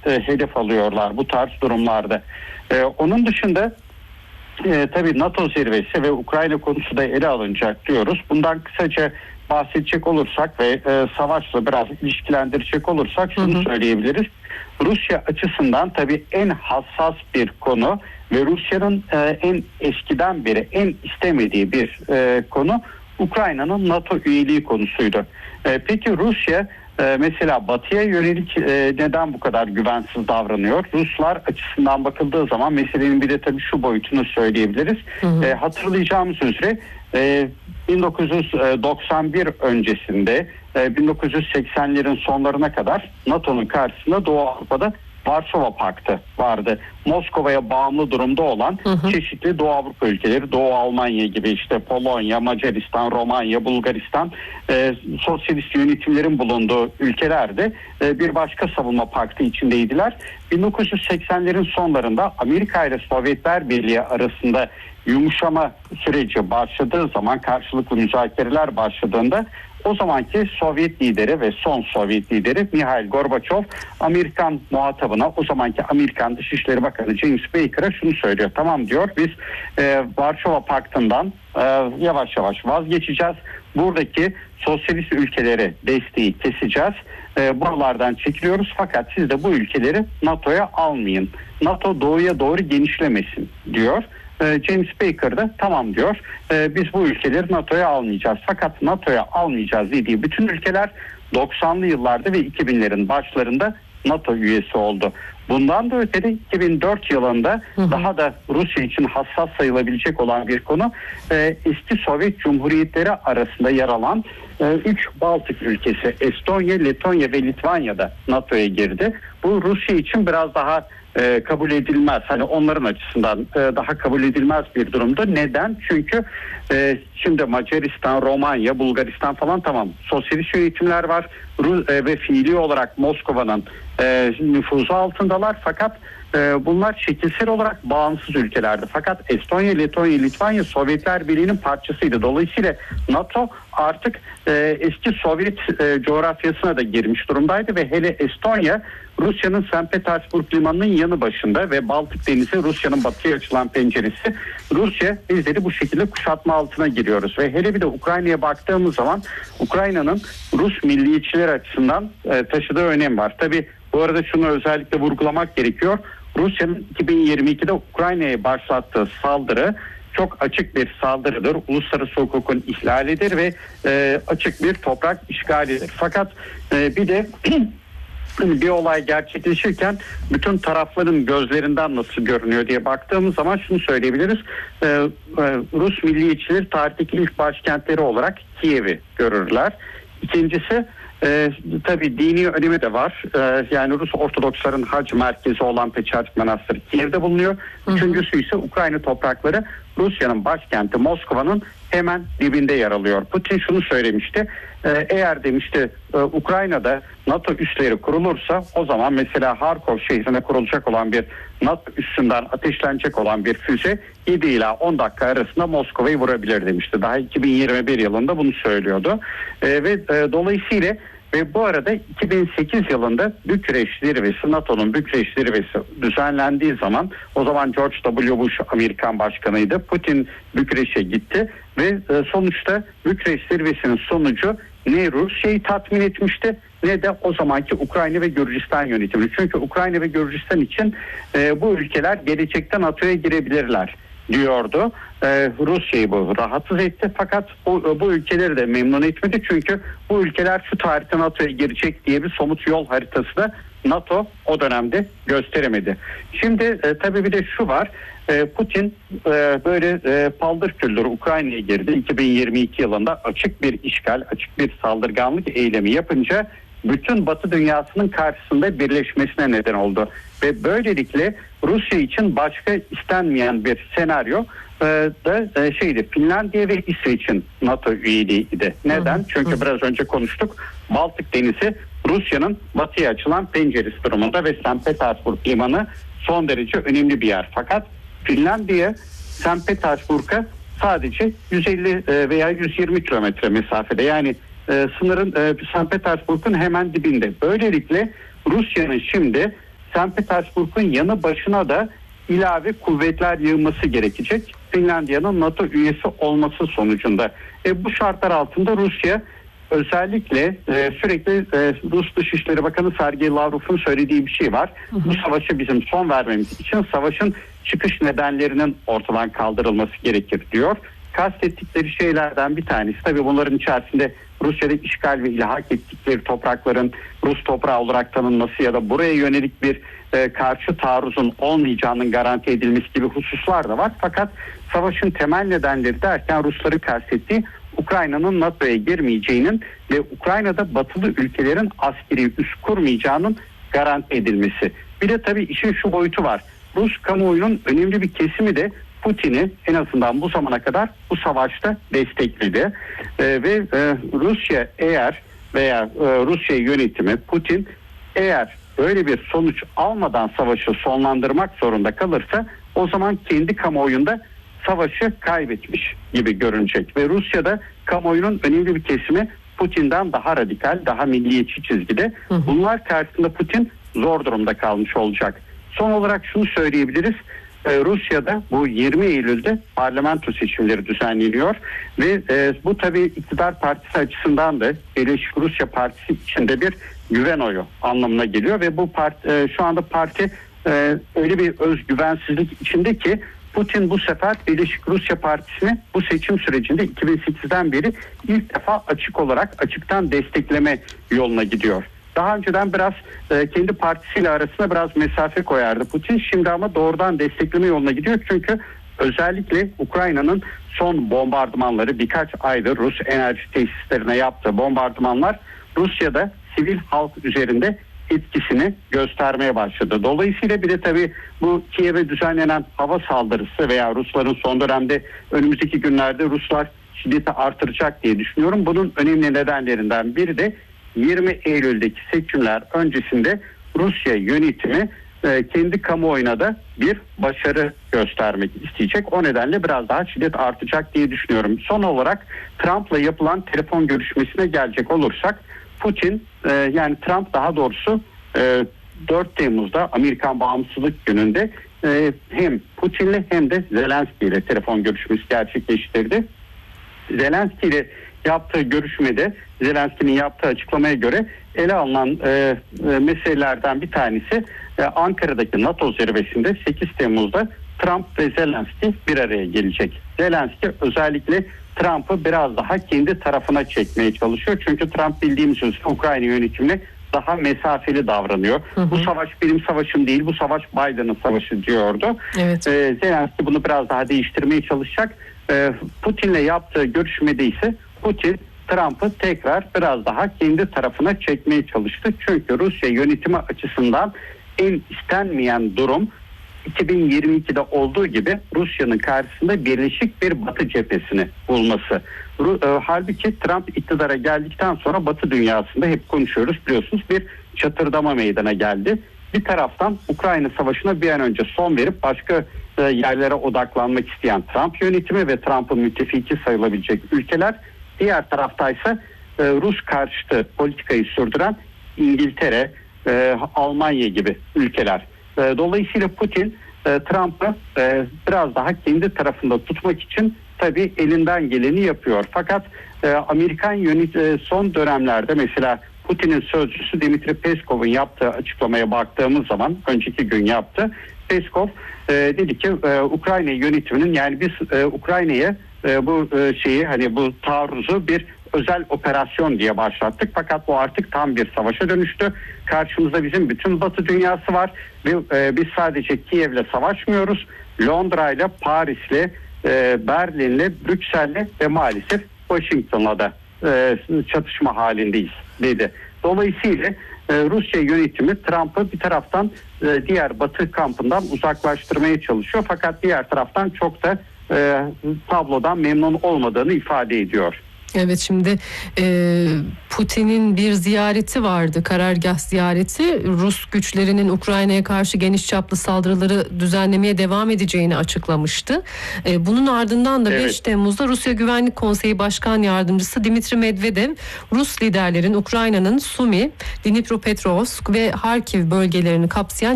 hedef alıyorlar bu tarz durumlarda. Onun dışında tabii NATO zirvesi ve Ukrayna konusu da ele alınacak diyoruz. Bundan kısaca bahsedecek olursak ve savaşla biraz ilişkilendirecek olursak şunu söyleyebiliriz. Rusya açısından tabii en hassas bir konu ve Rusya'nın en eskiden beri en istemediği bir konu Ukrayna'nın NATO üyeliği konusuydu. Peki Rusya mesela Batı'ya yönelik neden bu kadar güvensiz davranıyor? Ruslar açısından bakıldığı zaman meselenin bir de tabii şu boyutunu söyleyebiliriz. Hatırlayacağımız üzere 1991 öncesinde 1980'lerin sonlarına kadar NATO'nun karşısında Doğu Avrupa'da Varşova Paktı vardı. Moskova'ya bağımlı durumda olan çeşitli Doğu Avrupa ülkeleri, Doğu Almanya gibi işte Polonya, Macaristan, Romanya, Bulgaristan, sosyalist yönetimlerin bulunduğu ülkelerde bir başka savunma paktı içindeydiler. 1980'lerin sonlarında Amerika ile Sovyetler Birliği arasında yumuşama süreci başladığı zaman, karşılıklı müzakereler başladığında o zamanki Sovyet lideri ve son Sovyet lideri Mikhail Gorbaçov Amerikan muhatabına, o zamanki Amerikan Dışişleri Bakanı James Baker'a şunu söylüyor. Tamam diyor, biz Varşova Paktı'ndan yavaş yavaş vazgeçeceğiz. Buradaki sosyalist ülkelere desteği keseceğiz. Buralardan çekiliyoruz fakat siz de bu ülkeleri NATO'ya almayın. NATO doğuya doğru genişlemesin diyor. James Baker da tamam diyor. Biz bu ülkeleri NATO'ya almayacağız. Fakat NATO'ya almayacağız dediği bütün ülkeler 90'lı yıllarda ve 2000'lerin başlarında NATO üyesi oldu. Bundan da ötede 2004 yılında daha da Rusya için hassas sayılabilecek olan bir konu, eski Sovyet Cumhuriyetleri arasında yer alan 3 Baltık ülkesi Estonya, Letonya ve Litvanya da NATO'ya girdi. Bu Rusya için biraz daha kabul edilmez. Hani onların açısından daha kabul edilmez bir durumda. Neden? Çünkü şimdi Macaristan, Romanya, Bulgaristan falan tamam. Sosyalist yönetimler var ve fiili olarak Moskova'nın nüfuzu altındalar. Fakat bunlar şekilsel olarak bağımsız ülkelerdi. Fakat Estonya, Letonya, Litvanya Sovyetler Birliği'nin parçasıydı. Dolayısıyla NATO artık eski Sovyet coğrafyasına da girmiş durumdaydı ve hele Estonya Rusya'nın St. Petersburg limanının yanı başında ve Baltık Denizi Rusya'nın batıya açılan penceresi. Rusya, bizleri bu şekilde kuşatma altına giriyoruz ve hele bir de Ukrayna'ya baktığımız zaman Ukrayna'nın Rus milliyetçiler açısından taşıdığı önem var. Tabii bu arada şunu özellikle vurgulamak gerekiyor. Rusya'nın 2022'de Ukrayna'ya başlattığı saldırı çok açık bir saldırıdır. Uluslararası hukukun ihlalidir ve açık bir toprak işgalidir. Fakat bir de bir olay gerçekleşirken bütün tarafların gözlerinden nasıl görünüyor diye baktığımız zaman şunu söyleyebiliriz. Rus milliyetçileri tarihteki ilk başkentleri olarak Kiev'i görürler. İkincisi tabii dini önemi de var. Yani Rus Ortodoksların hac merkezi olan Peçark Manastırı Kiev'de bulunuyor. Üçüncüsü ise Ukrayna toprakları Rusya'nın başkenti Moskova'nın hemen dibinde yer alıyor. Putin şunu söylemişti. Eğer demişti Ukrayna'da NATO üsleri kurulursa o zaman mesela Harkov şehrine kurulacak olan bir NATO üssünden ateşlenecek olan bir füze 7 ila 10 dakika arasında Moskova'yı vurabilir demişti. Daha 2021 yılında bunu söylüyordu. Ve dolayısıyla ve bu arada 2008 yılında Bükreş zirvesi, NATO'nun Bükreş zirvesi düzenlendiği zaman o zaman George W. Bush Amerikan başkanıydı. Putin Bükreş'e gitti ve sonuçta Bükreş zirvesinin sonucu ne Rusya'yı tatmin etmişti ne de o zamanki Ukrayna ve Gürcistan yönetimini. Çünkü Ukrayna ve Gürcistan için bu ülkeler gelecekte NATO'ya girebilirler diyordu. Rusya'yı bu rahatsız etti fakat bu ülkeleri de memnun etmedi çünkü bu ülkeler şu tarihte NATO'ya girecek diye bir somut yol haritası da NATO o dönemde gösteremedi. Şimdi tabii bir de şu var, Putin böyle paldır küldür Ukrayna'ya girdi. 2022 yılında açık bir işgal, açık bir saldırganlık eylemi yapınca bütün Batı dünyasının karşısında birleşmesine neden oldu. Ve böylelikle Rusya için başka istenmeyen bir senaryo da Finlandiya ve İsveç'in NATO üyeliğiydi. Neden? Çünkü biraz önce konuştuk. Baltık Denizi Rusya'nın batıya açılan penceresi durumunda ve St. Petersburg limanı son derece önemli bir yer. Fakat Finlandiya St. Petersburg'a sadece 150 veya 120 kilometre mesafede, yani sınırın St. Petersburg'un hemen dibinde. Böylelikle Rusya'nın şimdi St. St. Petersburg'un yanı başına da ilave kuvvetler yığması gerekecek. Finlandiya'nın NATO üyesi olması sonucunda. Bu şartlar altında Rusya özellikle sürekli Rus Dışişleri Bakanı Sergey Lavrov'un söylediği bir şey var. Bu savaşa bizim son vermemiz için savaşın çıkış nedenlerinin ortadan kaldırılması gerekir diyor. Kastettikleri şeylerden bir tanesi, tabii bunların içerisinde Rusya'da işgal ve ilhak ettikleri toprakların Rus toprağı olarak tanınması ya da buraya yönelik bir karşı taarruzun olmayacağının garanti edilmesi gibi hususlar da var. Fakat savaşın temel nedenleri derken Rusların kastettiği Ukrayna'nın NATO'ya girmeyeceğinin ve Ukrayna'da batılı ülkelerin askeri üs kurmayacağının garanti edilmesi. Bir de tabii işin şu boyutu var. Rus kamuoyunun önemli bir kesimi de Putin'i en azından bu zamana kadar bu savaşta destekledi. Ve Rusya eğer veya Rusya yönetimi Putin eğer böyle bir sonuç almadan savaşı sonlandırmak zorunda kalırsa o zaman kendi kamuoyunda savaşı kaybetmiş gibi görünecek ve Rusya'da kamuoyunun önemli bir kesimi Putin'den daha radikal, daha milliyetçi çizgide. Bunlar karşısında Putin zor durumda kalmış olacak. Son olarak şunu söyleyebiliriz. Rusya'da bu 20 Eylül'de parlamento seçimleri düzenleniyor ve bu tabii iktidar partisi açısından da Birleşik Rusya Partisi içinde bir güven oyu anlamına geliyor ve bu parti şu anda parti öyle bir özgüvensizlik içinde ki Putin bu sefer Birleşik Rusya Partisi'ni bu seçim sürecinde 2008'den beri ilk defa açıktan destekleme yoluna gidiyor. Daha önceden biraz kendi partisiyle arasında biraz mesafe koyardı Putin. Şimdi ama doğrudan destekleme yoluna gidiyor. Çünkü özellikle Ukrayna'nın son bombardımanları, birkaç aydır Rus enerji tesislerine yaptığı bombardımanlar Rusya'da sivil halk üzerinde etkisini göstermeye başladı. Dolayısıyla bir de tabii bu Kiev'e düzenlenen hava saldırısı veya Rusların son dönemde önümüzdeki günlerde Ruslar şiddeti artıracak diye düşünüyorum. Bunun önemli nedenlerinden biri de 20 Eylül'deki seçimler öncesinde Rusya yönetimi kendi kamuoyuna da bir başarı göstermek isteyecek. O nedenle biraz daha şiddet artacak diye düşünüyorum. Son olarak Trump'la yapılan telefon görüşmesine gelecek olursak Putin yani Trump daha doğrusu 4 Temmuz'da Amerikan Bağımsızlık Günü'nde hem Putin'le hem de Zelenski ile telefon görüşmesi gerçekleştirdi. Zelenski ile yaptığı görüşmede Zelenski'nin yaptığı açıklamaya göre ele alınan meselelerden bir tanesi Ankara'daki NATO zirvesinde 8 Temmuz'da Trump ve Zelenski bir araya gelecek. Zelenski özellikle Trump'ı biraz daha kendi tarafına çekmeye çalışıyor. Çünkü Trump bildiğimiz üzere Ukrayna yönetimine daha mesafeli davranıyor. Bu savaş benim savaşım değil, bu savaş Biden'ın savaşı diyordu. Evet. Zelenski bunu biraz daha değiştirmeye çalışacak. Putin'le yaptığı görüşmede ise Putin Trump'ı tekrar biraz daha kendi tarafına çekmeye çalıştı. Çünkü Rusya yönetimi açısından en istenmeyen durum 2022'de olduğu gibi Rusya'nın karşısında birleşik bir Batı cephesini bulması. Halbuki Trump iktidara geldikten sonra Batı dünyasında hep konuşuyoruz biliyorsunuz bir çatırdama meydana geldi. Bir taraftan Ukrayna Savaşı'na bir an önce son verip başka yerlere odaklanmak isteyen Trump yönetimi ve Trump'ın müttefiki sayılabilecek ülkeler. Diğer taraftaysa Rus karşıtı politikayı sürdüren İngiltere, Almanya gibi ülkeler. Dolayısıyla Putin Trump'ı biraz daha kendi tarafında tutmak için tabii elinden geleni yapıyor. Fakat Amerikan son dönemlerde mesela Putin'in sözcüsü Dmitri Peskov'un yaptığı açıklamaya baktığımız zaman önceki gün yaptı. Peskov dedi ki Ukrayna yönetiminin yani biz Ukrayna'ya bu bu taarruzu bir özel operasyon diye başlattık. Fakat bu artık tam bir savaşa dönüştü. Karşımızda bizim bütün Batı dünyası var ve biz sadece Kiev'le savaşmıyoruz. Londra'yla, Paris'le, Berlin'le, Brüksel'le ve maalesef Washington'la da çatışma halindeyiz dedi. Dolayısıyla Rusya yönetimi Trump'ı bir taraftan diğer Batı kampından uzaklaştırmaya çalışıyor. Fakat diğer taraftan çok da tablodan memnun olmadığını ifade ediyor. Evet, şimdi Putin'in bir ziyareti vardı, karargah ziyareti. Rus güçlerinin Ukrayna'ya karşı geniş çaplı saldırıları düzenlemeye devam edeceğini açıklamıştı. Bunun ardından da 5 Temmuz'da Rusya Güvenlik Konseyi Başkan Yardımcısı Dmitri Medvedev, Rus liderlerin Ukrayna'nın Sumi, Dnipropetrovsk ve Harkiv bölgelerini kapsayan